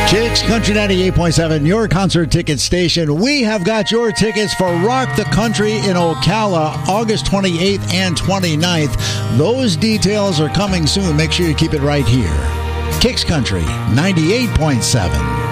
Kicks Country 98.7, your concert ticket station. We have got your tickets for Rock the Country in Ocala, August 28th and 29th. Those details are coming soon. Make sure you keep it right here. Kicks Country 98.7.